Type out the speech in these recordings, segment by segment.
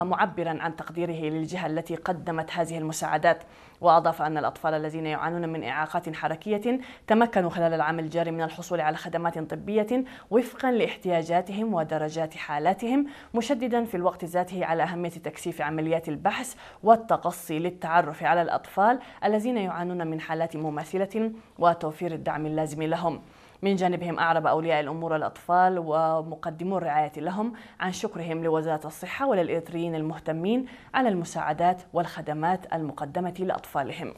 معبرا عن تقديره للجهة التي قدمت هذه المساعدات. وأضاف أن الأطفال الذين يعانون من إعاقات حركية تمكنوا خلال العام الجاري من الحصول على خدمات طبية وفقا لاحتياجاتهم ودرجات حالاتهم، مشددا في الوقت ذاته على أهمية تكثيف عمليات البحث والتقصي للتعرف على الأطفال الذين يعانون من حالات مماثلة وتوفير الدعم اللازم لهم. من جانبهم أعرب أولياء الأمور الأطفال ومقدمو الرعاية لهم عن شكرهم لوزارة الصحة وللإريتريين المهتمين على المساعدات والخدمات المقدمة لأطفالهم.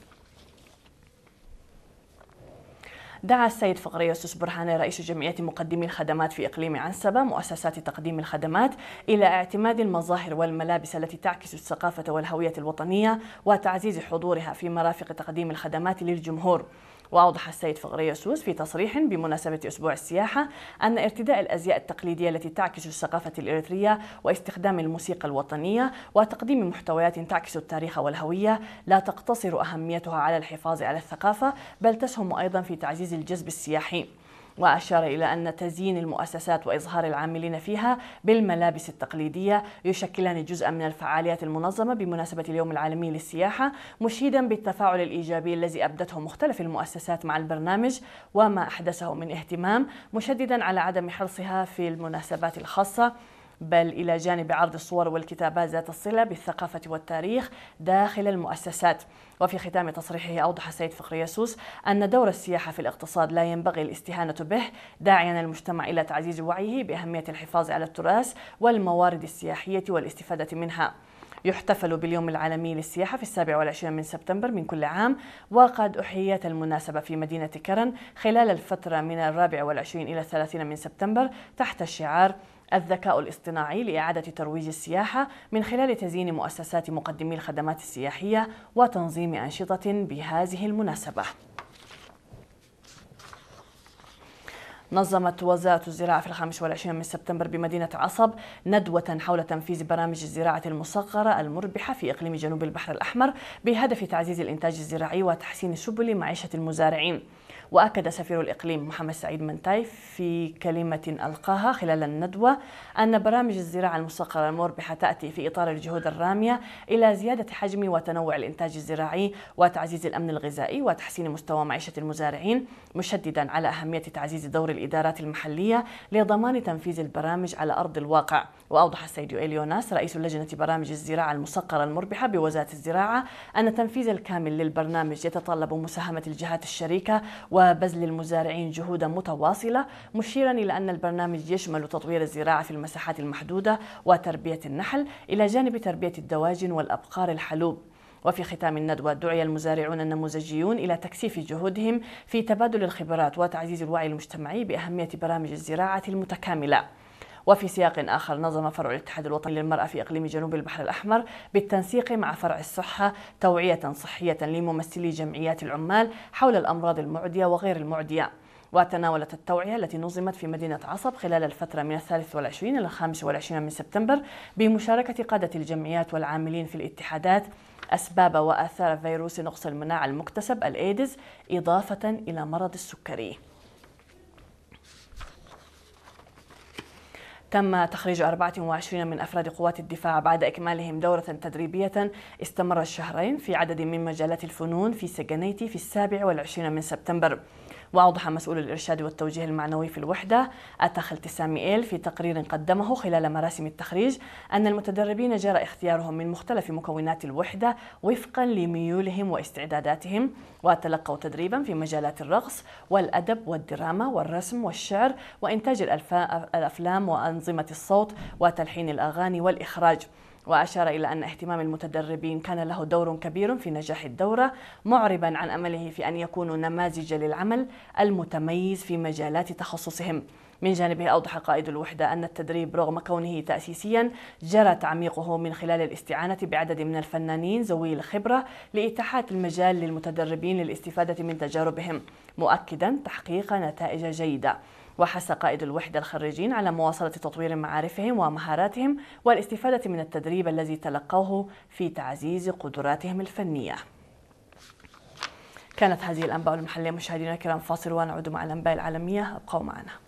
دعا السيد فقري يوسف برهاني رئيس جمعية مقدمي الخدمات في إقليم عنسبة مؤسسات تقديم الخدمات إلى اعتماد المظاهر والملابس التي تعكس الثقافة والهوية الوطنية وتعزيز حضورها في مرافق تقديم الخدمات للجمهور. وأوضح السيد فقري يوسف في تصريح بمناسبة أسبوع السياحة أن ارتداء الأزياء التقليدية التي تعكس الثقافة الإريترية واستخدام الموسيقى الوطنية وتقديم محتويات تعكس التاريخ والهوية لا تقتصر أهميتها على الحفاظ على الثقافة، بل تسهم أيضا في تعزيز الجذب السياحي. وأشار إلى أن تزيين المؤسسات وإظهار العاملين فيها بالملابس التقليدية يشكلان جزءا من الفعاليات المنظمة بمناسبة اليوم العالمي للسياحة، مشيدا بالتفاعل الإيجابي الذي أبدته مختلف المؤسسات مع البرنامج وما أحدثه من اهتمام، مشددا على عدم حرصها في المناسبات الخاصة، بل إلى جانب عرض الصور والكتابات ذات الصلة بالثقافة والتاريخ داخل المؤسسات. وفي ختام تصريحه أوضح السيد فقري يسوس أن دور السياحة في الاقتصاد لا ينبغي الاستهانة به، داعيا المجتمع إلى تعزيز وعيه بأهمية الحفاظ على التراث والموارد السياحية والاستفادة منها. يحتفل باليوم العالمي للسياحة في 27 من سبتمبر من كل عام، وقد أحييت المناسبة في مدينة كرن خلال الفترة من 24 إلى 30 من سبتمبر تحت شعار الذكاء الاصطناعي لإعادة ترويج السياحة من خلال تزيين مؤسسات مقدمي الخدمات السياحية وتنظيم أنشطة بهذه المناسبة. نظمت وزارة الزراعة في 25 من سبتمبر بمدينة عصب ندوة حول تنفيذ برامج الزراعة المصغرة المربحة في إقليم جنوب البحر الأحمر بهدف تعزيز الإنتاج الزراعي وتحسين سبل معيشة المزارعين. وأكد سفير الإقليم محمد سعيد منتاي في كلمة ألقاها خلال الندوة أن برامج الزراعة المصغرة المربحة تأتي في إطار الجهود الرامية إلى زيادة حجم وتنوع الإنتاج الزراعي وتعزيز الأمن الغذائي وتحسين مستوى معيشة المزارعين، مشددا على أهمية تعزيز دور الإدارات المحلية لضمان تنفيذ البرامج على أرض الواقع. وأوضح السيد يوئيل يوناس رئيس لجنة برامج الزراعة المصغرة المربحة بوزارة الزراعة أن التنفيذ الكامل للبرنامج يتطلب مساهمة الجهات الشريكة وبذل المزارعين جهودا متواصلة، مشيرا إلى أن البرنامج يشمل تطوير الزراعة في المساحات المحدودة وتربية النحل إلى جانب تربية الدواجن والأبقار الحلوب. وفي ختام الندوة دعي المزارعون النموذجيون إلى تكثيف جهودهم في تبادل الخبرات وتعزيز الوعي المجتمعي بأهمية برامج الزراعة المتكاملة. وفي سياق آخر نظم فرع الاتحاد الوطني للمرأة في إقليم جنوب البحر الأحمر بالتنسيق مع فرع الصحة توعية صحية لممثلي جمعيات العمال حول الأمراض المعدية وغير المعدية. وتناولت التوعية التي نظمت في مدينة عصب خلال الفترة من 23 إلى 25 من سبتمبر بمشاركة قادة الجمعيات والعاملين في الاتحادات أسباب وآثار فيروس نقص المناعة المكتسب الإيدز إضافة إلى مرض السكري. تم تخريج 24 من أفراد قوات الدفاع بعد إكمالهم دورة تدريبية استمرت شهرين في عدد من مجالات الفنون في سجنيتي في 27 من سبتمبر. وأوضح مسؤول الإرشاد والتوجيه المعنوي في الوحدة أتاخل تساميئيل في تقرير قدمه خلال مراسم التخريج أن المتدربين جرى اختيارهم من مختلف مكونات الوحدة وفقا لميولهم واستعداداتهم، وتلقوا تدريبا في مجالات الرقص والأدب والدراما والرسم والشعر وإنتاج الأفلام وأنظمة الصوت وتلحين الأغاني والإخراج. وأشار إلى أن اهتمام المتدربين كان له دور كبير في نجاح الدورة، معربا عن أمله في أن يكونوا نماذج للعمل المتميز في مجالات تخصصهم. من جانبه أوضح قائد الوحدة أن التدريب رغم كونه تأسيسيا جرى تعميقه من خلال الاستعانة بعدد من الفنانين ذوي الخبرة لإتاحة المجال للمتدربين للاستفادة من تجاربهم، مؤكدا تحقيق نتائج جيدة. وحث قائد الوحدة الخريجين على مواصلة تطوير معارفهم ومهاراتهم والاستفادة من التدريب الذي تلقوه في تعزيز قدراتهم الفنية. كانت هذه الأنباء المحلية مشاهدينا الكرام، فاصل ونعود مع الأنباء العالمية، ابقوا معنا.